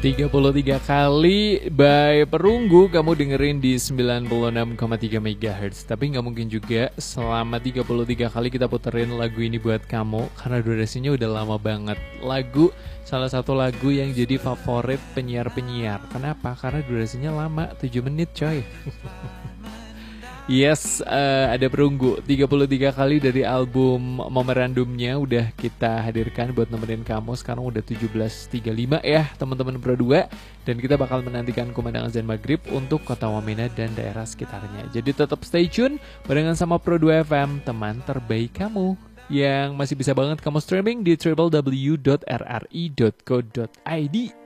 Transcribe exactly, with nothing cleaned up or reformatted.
tiga puluh tiga kali by Perunggu kamu dengerin di sembilan puluh enam koma tiga megahertz. Tapi nggak mungkin juga selama tiga puluh tiga kali kita puterin lagu ini buat kamu, karena durasinya udah lama banget. Lagu, salah satu lagu yang jadi favorit penyiar-penyiar. Kenapa? Karena durasinya lama, tujuh menit coy. Yes, uh, ada Perunggu tiga puluh tiga kali dari album Memorandumnya udah kita hadirkan buat nemenin kamu. Sekarang udah tujuh belas tiga puluh lima ya teman-teman Pro dua. Dan kita bakal menantikan kumandang azan maghrib untuk Kota Wamena dan daerah sekitarnya. Jadi tetap stay tune barengan sama Pro dua F M, teman terbaik kamu, yang masih bisa banget kamu streaming di w w w dot r r i dot co dot i d.